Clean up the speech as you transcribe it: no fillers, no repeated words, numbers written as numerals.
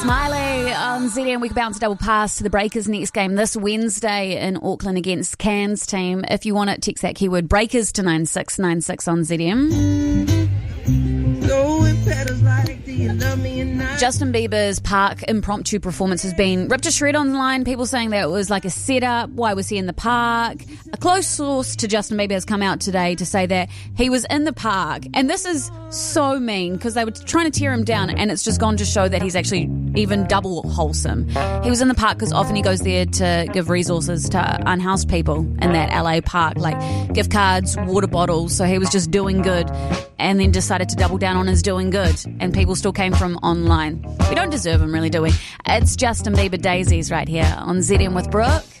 Smiley on ZM. We can bounce double pass to the Breakers next game this Wednesday in Auckland against Cairns team. If you want it, text that keyword Breakers to 9696 on ZM. Justin Bieber's Park impromptu performance has been ripped to shred online. People saying that it was like a setup. Why was he in the park? A close source to Justin Bieber has come out today to say that he was in the park. And this is so mean because they were trying to tear him down, and it's just gone to show that he's actually even double wholesome. He was in the park because often he goes there to give resources to unhoused people in that LA park, like gift cards, water bottles. So he was just doing good and then decided to double down on his doing good, and people still came from online. We don't deserve him, really, do we? It's Justin Bieber Daisies right here on ZM with Brooke.